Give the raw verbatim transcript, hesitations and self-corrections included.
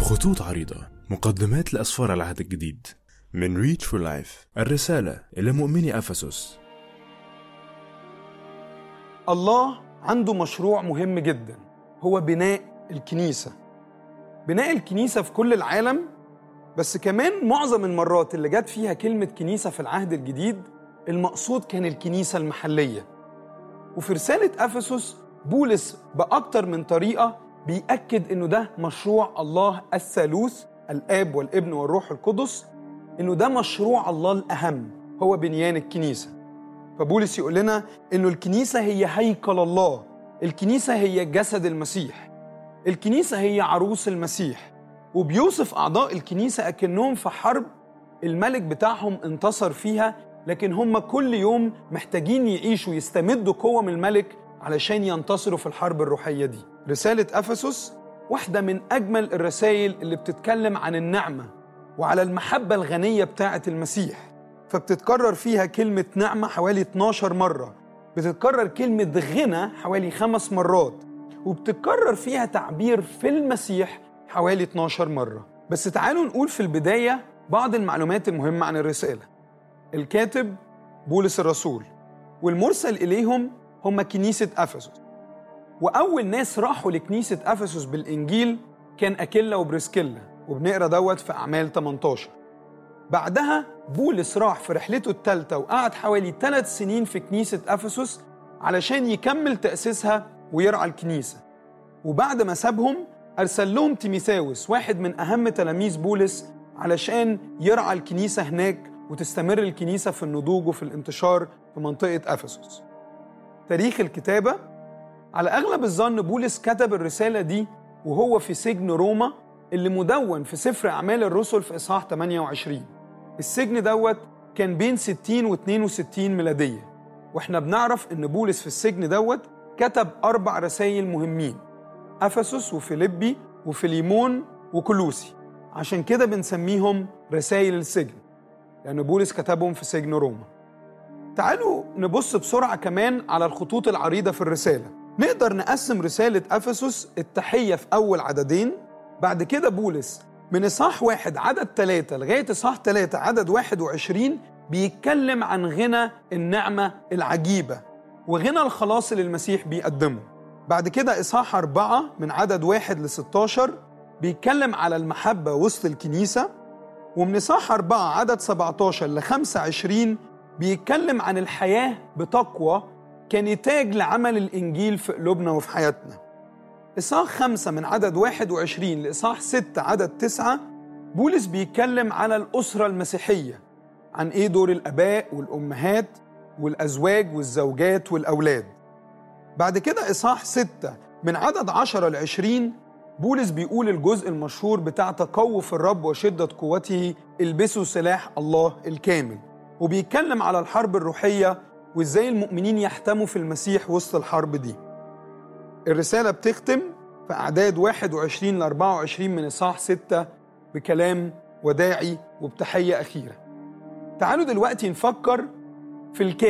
خطوط عريضة، مقدمات لأسفار العهد الجديد، من Reach for Life. الرسالة إلى مؤمني أفسس. الله عنده مشروع مهم جدا، هو بناء الكنيسة. بناء الكنيسة في كل العالم، بس كمان معظم المرات اللي جت فيها كلمة كنيسة في العهد الجديد المقصود كان الكنيسة المحلية. وفي رسالة أفسس بولس بأكتر من طريقة بيأكد إنه ده مشروع الله الثالوث، الآب والابن والروح القدس، إنه ده مشروع الله الأهم، هو بنيان الكنيسة. فبولس يقول لنا إنه الكنيسة هي هيكل الله، الكنيسة هي جسد المسيح، الكنيسة هي عروس المسيح، وبيوصف أعضاء الكنيسة أكنهم في حرب الملك بتاعهم انتصر فيها، لكن هم كل يوم محتاجين يعيشوا يستمدوا قوة من الملك علشان ينتصروا في الحرب الروحية دي. رسالة أفسس واحدة من أجمل الرسائل اللي بتتكلم عن النعمة وعلى المحبة الغنية بتاعة المسيح، فبتتكرر فيها كلمة نعمة حوالي اتناشر مرة، بتتكرر كلمة غنى حوالي خمس مرات، وبتتكرر فيها تعبير في المسيح حوالي اتناشر مرة. بس تعالوا نقول في البداية بعض المعلومات المهمة عن الرسالة. الكاتب بولس الرسول، والمرسل إليهم هم كنيسة أفسس. وأول ناس راحوا لكنيسة أفسس بالإنجيل كان أكيلا وبريسكيلا، وبنقرأ دوت في أعمال تمنتاشر. بعدها بولس راح في رحلته الثالثة وقعد حوالي ثلاث سنين في كنيسة أفسس علشان يكمل تأسيسها ويرعى الكنيسة. وبعد ما سابهم أرسل لهم تيموثاوس، واحد من أهم تلاميذ بولس، علشان يرعى الكنيسة هناك وتستمر الكنيسة في النضوج وفي الانتشار في منطقة أفسس. تاريخ الكتابة، على أغلب الظن بولس كتب الرسالة دي وهو في سجن روما اللي مدون في سفر أعمال الرسل في إصحاح ثمانية وعشرين. السجن دوت كان بين ستين و اتنين وستين ميلادية، وإحنا بنعرف إن بولس في السجن دوت كتب أربع رسائل مهمين: أفسس وفيليبي وفيليمون وكولوسي. عشان كده بنسميهم رسائل السجن، لأن بولس كتبهم في سجن روما. تعالوا نبص بسرعة كمان على الخطوط العريضة في الرسالة. نقدر نقسم رسالة أفسس التحية في أول عددين، بعد كده بولس من إصحاح واحد عدد ثلاثة لغاية إصحاح ثلاثة عدد واحد وعشرين بيتكلم عن غنى النعمة العجيبة وغنى الخلاص اللي المسيح بيقدمه. بعد كده إصحاح أربعة من عدد واحد لستاشر بيتكلم على المحبة وسط الكنيسة، ومن إصحاح أربعة عدد سبعتاشر لخمسة وعشرين بيتكلم عن الحياة بتقوى كنتاج لعمل الإنجيل في قلوبنا وفي حياتنا. إصحاح خمسة من عدد واحد وعشرين لإصحاح ستة عدد تسعة بولس بيتكلم على الأسرة المسيحية، عن إيه دور الآباء والأمهات والأزواج والزوجات والأولاد. بعد كده إصحاح ستة من عدد عشرة لعشرين بولس بيقول الجزء المشهور بتاع تقووا في الرب وشدة قوته البسوا سلاح الله الكامل، وبيتكلم على الحرب الروحية وإزاي المؤمنين يحتموا في المسيح وسط الحرب دي. الرسالة بتختم في أعداد واحد وعشرين ل أربعة وعشرين من إصحاح ستة بكلام وداعي وبتحية أخيرة. تعالوا دلوقتي نفكر في الكامل.